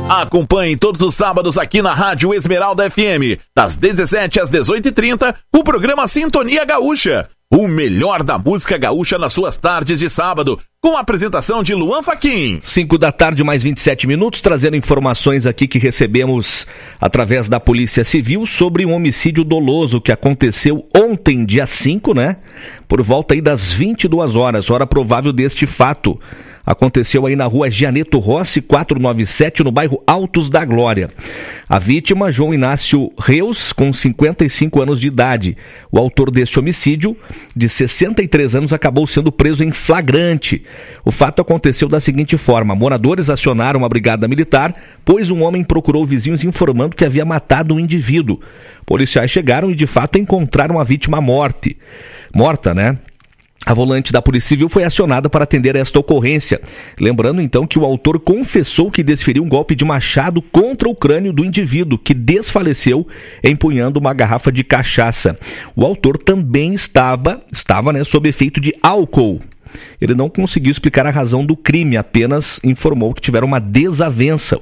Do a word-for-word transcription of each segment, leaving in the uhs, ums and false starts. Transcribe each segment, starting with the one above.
Acompanhe todos os sábados aqui na Rádio Esmeralda F M, das dezessete às dezoito e trinta, o programa Sintonia Gaúcha. O melhor da música gaúcha nas suas tardes de sábado, com a apresentação de Luan Fachin. cinco da tarde, mais vinte e sete minutos, trazendo informações aqui que recebemos através da Polícia Civil sobre um homicídio doloso que aconteceu ontem, dia cinco, né? Por volta aí das vinte e duas horas, hora provável deste fato. Aconteceu aí na rua Gianeto Rossi, quatrocentos e noventa e sete, no bairro Altos da Glória. A vítima, João Inácio Reus, com cinquenta e cinco anos de idade. O autor deste homicídio, de sessenta e três anos, acabou sendo preso em flagrante. O fato aconteceu da seguinte forma: moradores acionaram a brigada militar, pois um homem procurou vizinhos informando que havia matado um indivíduo. Policiais chegaram e, de fato, encontraram a vítima morte. morta, né? A volante da Polícia Civil foi acionada para atender esta ocorrência. Lembrando, então, que o autor confessou que desferiu um golpe de machado contra o crânio do indivíduo, que desfaleceu empunhando uma garrafa de cachaça. O autor também estava, estava, né, sob efeito de álcool. Ele não conseguiu explicar a razão do crime, apenas informou que tiveram uma desavença.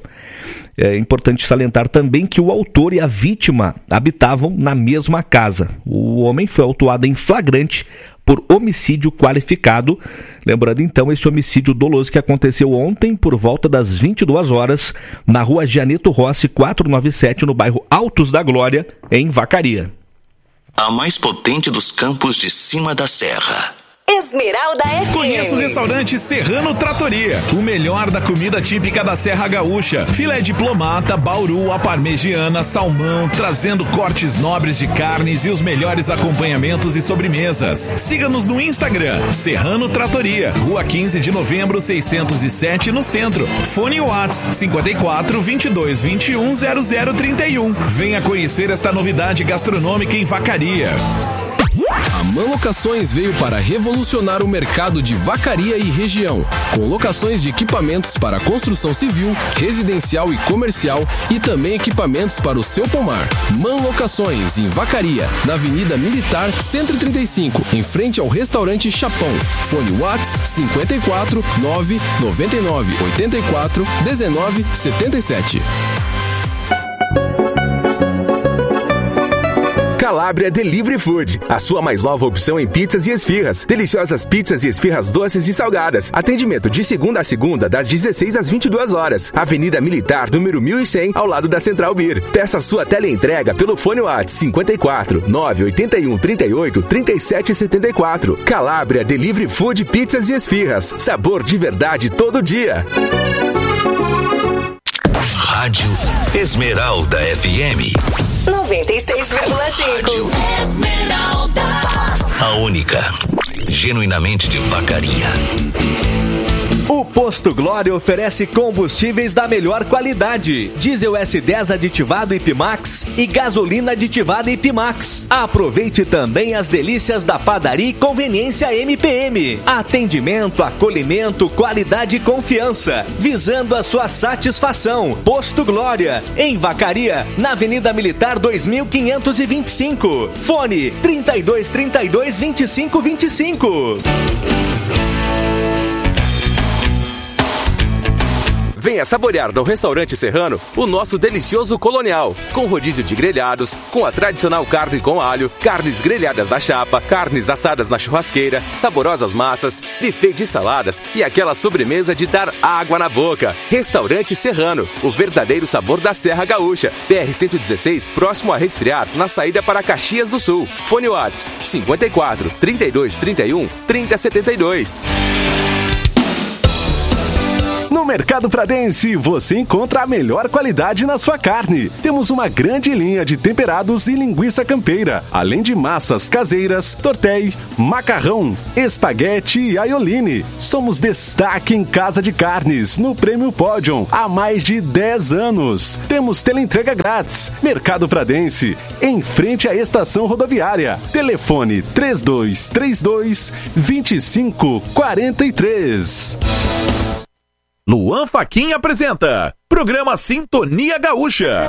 É importante salientar também que o autor e a vítima habitavam na mesma casa. O homem foi autuado em flagrante por homicídio qualificado. Lembrando, então, esse homicídio doloso que aconteceu ontem por volta das vinte e duas horas na rua Gianeto Rossi, quatrocentos e noventa e sete, no bairro Altos da Glória, em Vacaria. A mais potente dos campos de cima da serra. Esmeralda F M. Conheça o restaurante Serrano Tratoria, o melhor da comida típica da Serra Gaúcha. Filé de plomata, bauru, a parmegiana, salmão, trazendo cortes nobres de carnes e os melhores acompanhamentos e sobremesas. Siga-nos no Instagram, Serrano Tratoria, Rua quinze de novembro, seiscentos e sete, no centro. Fone Whats cinquenta e quatro, vinte e dois, vinte e um, zero zero trinta e um. Venha conhecer esta novidade gastronômica em Vacaria. A Man Locações veio para revolucionar o mercado de Vacaria e região, com locações de equipamentos para construção civil, residencial e comercial e também equipamentos para o seu pomar. Man Locações, em Vacaria, na Avenida Militar cento e trinta e cinco, em frente ao restaurante Chapão. Fone Whats cinquenta e quatro, nove noventa e nove, oitenta e quatro, dezenove, setenta e sete. Calábria Delivery Food, a sua mais nova opção em pizzas e esfirras. Deliciosas pizzas e esfirras doces e salgadas. Atendimento de segunda a segunda, das dezesseis às vinte e duas horas. Avenida Militar, número mil e cem, ao lado da Central Beer. Peça sua teleentrega pelo fone WhatsApp cinquenta e quatro, nove oitenta e um, trinta e oito, trinta e sete setenta e quatro. Calábria Delivery Food, pizzas e esfirras. Sabor de verdade todo dia. Rádio Esmeralda F M. noventa e seis vírgula cinco. Esmeralda. A única, genuinamente de Vacaria. O Posto Glória oferece combustíveis da melhor qualidade. Diesel S dez aditivado Ipimax e gasolina aditivada Ipimax. Aproveite também as delícias da padaria e conveniência M P M. Atendimento, acolhimento, qualidade e confiança, visando a sua satisfação. Posto Glória, em Vacaria, na Avenida Militar dois mil quinhentos e vinte e cinco. Fone trinta e dois, trinta e dois, vinte e cinco, vinte e cinco. Venha saborear no Restaurante Serrano o nosso delicioso colonial, com rodízio de grelhados, com a tradicional carne com alho, carnes grelhadas na chapa, carnes assadas na churrasqueira, saborosas massas, buffet de saladas e aquela sobremesa de dar água na boca. Restaurante Serrano, o verdadeiro sabor da Serra Gaúcha. P R cento e dezesseis, próximo a Resfriar, na saída para Caxias do Sul. Fone Whats cinquenta e quatro, trinta e dois, trinta e um, trinta, setenta e dois. No Mercado Pradense, você encontra a melhor qualidade na sua carne. Temos uma grande linha de temperados e linguiça campeira, além de massas caseiras, tortéi, macarrão, espaguete e aioline. Somos destaque em casa de carnes, no Prêmio Pódium, há mais de dez anos. Temos teleentrega grátis. Mercado Pradense, em frente à estação rodoviária. Telefone três dois três dois, vinte e cinco quarenta e três. Luan Fachin apresenta programa Sintonia Gaúcha.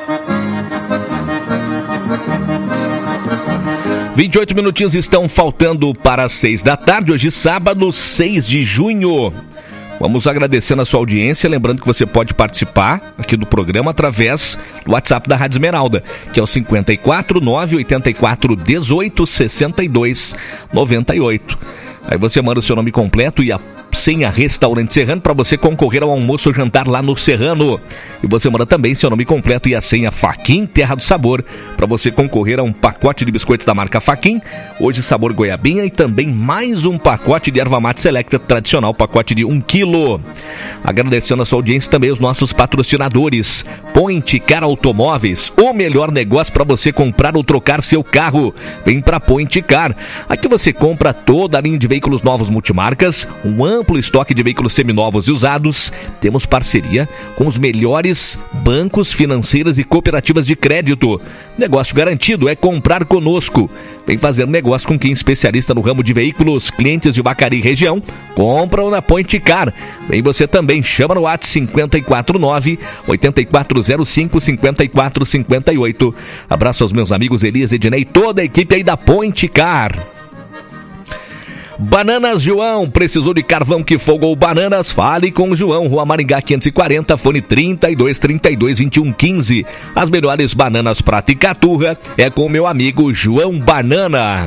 vinte e oito minutinhos estão faltando para as seis da tarde, hoje sábado, seis de junho. Vamos agradecendo a sua audiência, lembrando que você pode participar aqui do programa através do WhatsApp da Rádio Esmeralda, que é o cinquenta e quatro, nove oitenta e quatro, dezoito, sessenta e dois, noventa e oito. Aí você manda o seu nome completo e a senha Restaurante Serrano para você concorrer ao almoço ou jantar lá no Serrano. E você manda também seu nome completo e a senha Faquin Terra do Sabor para você concorrer a um pacote de biscoitos da marca Faquin, hoje sabor goiabinha, e também mais um pacote de erva mate selecta tradicional, pacote de um quilo. Agradecendo a sua audiência também os nossos patrocinadores. Point Car Automóveis, o melhor negócio para você comprar ou trocar seu carro. Vem para Point Car. Aqui você compra toda a linha de veículos novos multimarcas, um amplo estoque de veículos seminovos e usados. Temos parceria com os melhores bancos, financeiras e cooperativas de crédito. Negócio garantido é comprar conosco. Vem fazer negócio com quem é especialista no ramo de veículos. Clientes de Vacaria e região compram na Point Car. Vem você também, chama no WhatsApp cinquenta e quatro nove, oito quatro zero cinco, cinco quatro cinco oito. Abraço aos meus amigos Elias, Ednei e toda a equipe aí da Point Car. Bananas João, precisou de carvão que folgou bananas? Fale com o João, Rua Maringá quinhentos e quarenta, fone trinta e dois, trinta e dois, vinte e um, quinze. As melhores bananas prata e caturra é com o meu amigo João Banana.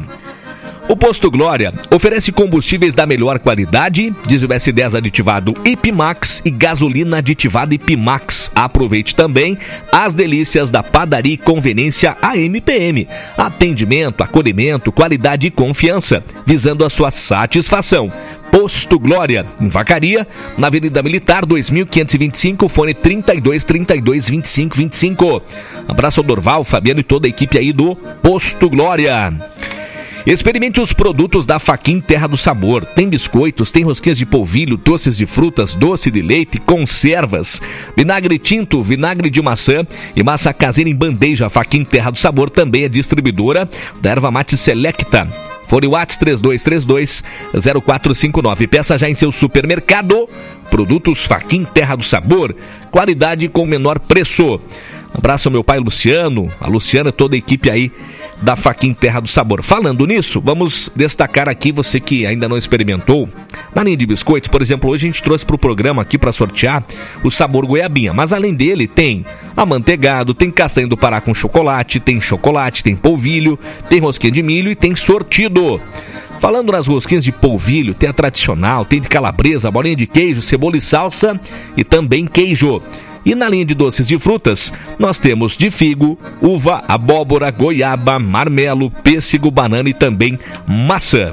O Posto Glória oferece combustíveis da melhor qualidade, diesel S dez aditivado Ipimax e gasolina aditivada Ipimax. Aproveite também as delícias da padaria e conveniência A M P M. Atendimento, acolhimento, qualidade e confiança, visando a sua satisfação. Posto Glória, em Vacaria, na Avenida Militar dois mil quinhentos e vinte e cinco, fone trinta e dois, trinta e dois, vinte e cinco, vinte e cinco. Abraço ao Dorval, Fabiano e toda a equipe aí do Posto Glória. Experimente os produtos da Faquin Terra do Sabor. Tem biscoitos, tem rosquinhas de polvilho, doces de frutas, doce de leite, conservas, vinagre tinto, vinagre de maçã e massa caseira em bandeja. Faquin Terra do Sabor também é distribuidora da erva mate selecta. Fone WhatsApp três dois três dois, zero quatro cinco nove. Peça já em seu supermercado. Produtos Faquin Terra do Sabor. Qualidade com menor preço. Abraço ao meu pai Luciano, a Luciana e toda a equipe aí da Faquin Terra do Sabor. Falando nisso, vamos destacar aqui, você que ainda não experimentou, na linha de biscoitos, por exemplo, hoje a gente trouxe para o programa aqui para sortear o sabor goiabinha, mas além dele tem amanteigado, tem castanha do Pará com chocolate, tem chocolate, tem polvilho, tem rosquinha de milho e tem sortido. Falando nas rosquinhas de polvilho, tem a tradicional, tem de calabresa, bolinha de queijo, cebola e salsa e também queijo. E na linha de doces de frutas, nós temos de figo, uva, abóbora, goiaba, marmelo, pêssego, banana e também maçã.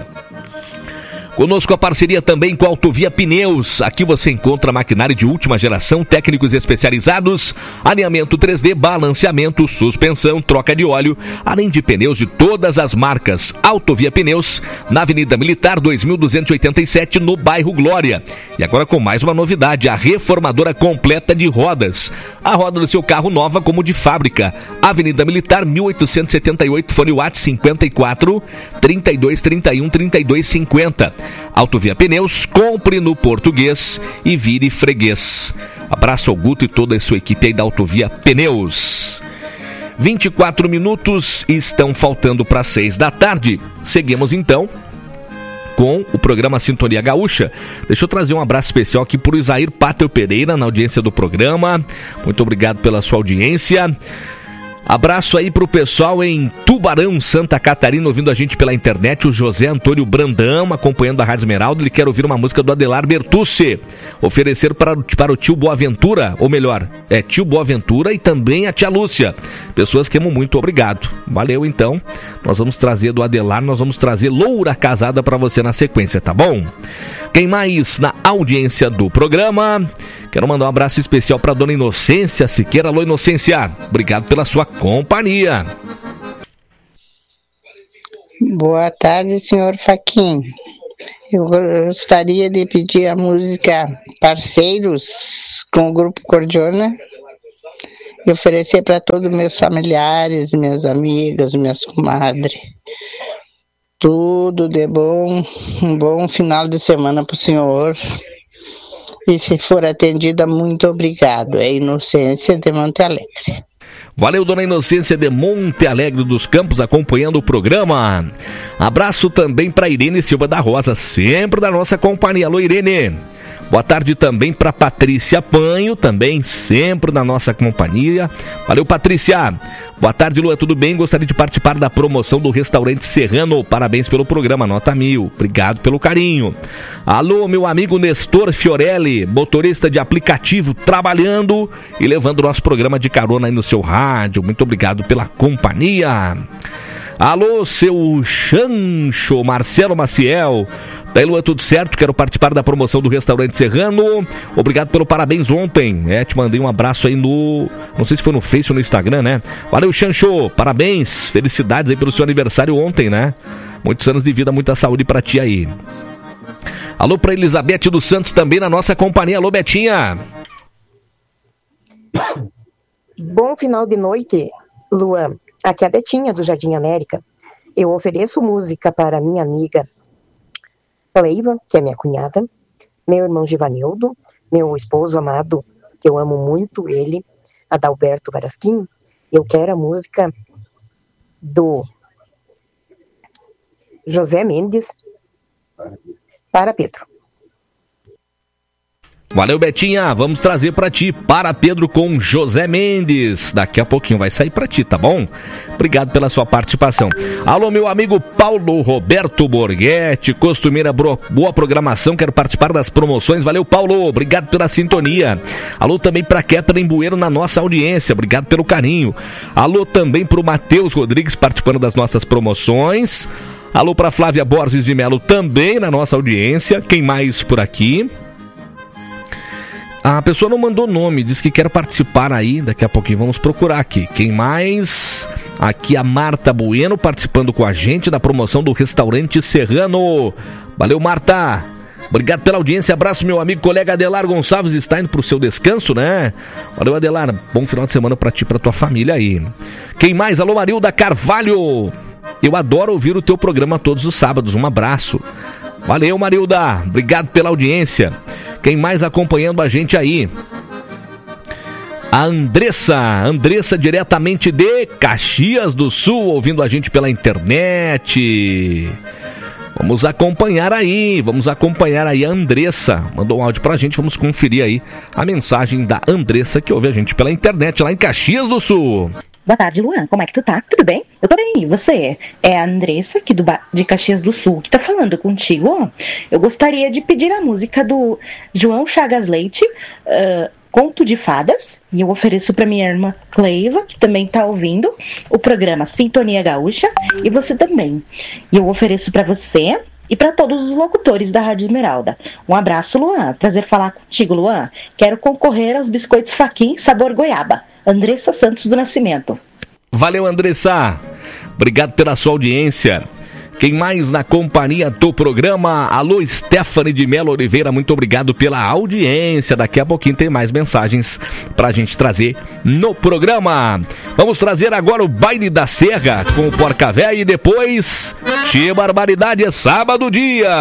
Conosco a parceria também com a Autovia Pneus. Aqui você encontra maquinário de última geração, técnicos especializados, alinhamento três D, balanceamento, suspensão, troca de óleo, além de pneus de todas as marcas. Autovia Pneus, na Avenida Militar dois mil duzentos e oitenta e sete, no bairro Glória. E agora com mais uma novidade, a reformadora completa de rodas. A roda do seu carro nova como de fábrica. Avenida Militar mil oitocentos e setenta e oito, fone WhatsApp cinquenta e quatro, trinta e dois, trinta e um, trinta e dois, cinquenta. Autovia Pneus, compre no português e vire freguês. Abraço ao Guto e toda a sua equipe aí da Autovia Pneus. vinte e quatro minutos estão faltando para seis da tarde. Seguimos então com o programa Sintonia Gaúcha. Deixa eu trazer um abraço especial aqui para o Isair Pátio Pereira, na audiência do programa. Muito obrigado pela sua audiência. Abraço aí pro pessoal em Tubarão, Santa Catarina, ouvindo a gente pela internet, o José Antônio Brandão, acompanhando a Rádio Esmeralda. Ele quer ouvir uma música do Adelar Bertucci, oferecer para, para o tio Boaventura, ou melhor, é tio Boaventura e também a tia Lúcia, pessoas que amam muito, obrigado. Valeu então, nós vamos trazer do Adelar, nós vamos trazer Loura Casada para você na sequência, tá bom? Quem mais na audiência do programa? Quero mandar um abraço especial para dona Inocência Siqueira. Alô, Inocência, obrigado pela sua companhia. Boa tarde, senhor Faquin. Eu gostaria de pedir a música Parceiros com o Grupo Cordiona e oferecer para todos os meus familiares, meus amigos, minhas comadres. Tudo de bom, um bom final de semana para o senhor. E se for atendida, muito obrigado. É Inocência de Monte Alegre. Valeu, dona Inocência de Monte Alegre dos Campos, acompanhando o programa. Abraço também para Irene Silva da Rosa, sempre da nossa companhia. Alô, Irene. Boa tarde também para Patrícia Panho, também sempre na nossa companhia. Valeu, Patrícia. Boa tarde, Lua, tudo bem? Gostaria de participar da promoção do Restaurante Serrano. Parabéns pelo programa, nota mil. Obrigado pelo carinho. Alô, meu amigo Nestor Fiorelli, motorista de aplicativo, trabalhando e levando o nosso programa de carona aí no seu rádio. Muito obrigado pela companhia. Alô, seu Chancho, Marcelo Maciel. Daí, Lua, tudo certo? Quero participar da promoção do Restaurante Serrano. Obrigado pelo parabéns ontem. É, te mandei um abraço aí no... Não sei se foi no Face ou no Instagram, né? Valeu, Chancho. Parabéns. Felicidades aí pelo seu aniversário ontem, né? Muitos anos de vida, muita saúde pra ti aí. Alô pra Elizabeth dos Santos também na nossa companhia. Alô, Betinha. Bom final de noite, Luan. Aqui é a Betinha do Jardim América. Eu ofereço música para minha amiga Cleiva, que é minha cunhada, meu irmão Givanildo, meu esposo amado, que eu amo muito ele, Adalberto Varasquim. Eu quero a música do José Mendes para Pedro. Valeu, Betinha. Vamos trazer pra ti Para Pedro com José Mendes. Daqui a pouquinho vai sair pra ti, tá bom? Obrigado pela sua participação. Alô, meu amigo Paulo Roberto Borghetti, costumeira boa programação, quero participar das promoções. Valeu, Paulo. Obrigado pela sintonia. Alô também pra Catherine Bueiro na nossa audiência. Obrigado pelo carinho. Alô também pro Matheus Rodrigues participando das nossas promoções. Alô pra Flávia Borges de Melo também na nossa audiência. Quem mais por aqui? A pessoa não mandou nome, diz que quer participar aí, daqui a pouquinho vamos procurar aqui. Quem mais? Aqui a Marta Bueno participando com a gente da promoção do Restaurante Serrano. Valeu, Marta. Obrigado pela audiência, abraço meu amigo colega Adelar Gonçalves, está indo pro seu descanso, né? Valeu, Adelar, bom final de semana pra ti e pra tua família aí. Quem mais? Alô, Marilda Carvalho. Eu adoro ouvir o teu programa todos os sábados, um abraço. Valeu, Marilda, obrigado pela audiência. Quem mais acompanhando a gente aí? A Andressa, Andressa diretamente de Caxias do Sul, ouvindo a gente pela internet. Vamos acompanhar aí, vamos acompanhar aí a Andressa. Mandou um áudio pra gente, vamos conferir aí a mensagem da Andressa que ouve a gente pela internet lá em Caxias do Sul. Boa tarde, Luan. Como é que tu tá? Tudo bem? Eu tô bem. E você? É a Andressa, aqui do ba- de Caxias do Sul, que tá falando contigo. Eu gostaria de pedir a música do João Chagas Leite, uh, Conto de Fadas. E eu ofereço pra minha irmã Cleiva, que também tá ouvindo o programa Sintonia Gaúcha. E você também. E eu ofereço pra você e para todos os locutores da Rádio Esmeralda. Um abraço, Luan. Prazer falar contigo, Luan. Quero concorrer aos biscoitos Faquin sabor goiaba. Andressa Santos do Nascimento. Valeu, Andressa. Obrigado pela sua audiência. Quem mais na companhia do programa? Alô, Stephanie de Melo Oliveira, muito obrigado pela audiência. Daqui a pouquinho tem mais mensagens pra gente trazer no programa. Vamos trazer agora o Baile da Serra com o Porca Véia e depois... Que barbaridade, é sábado dia!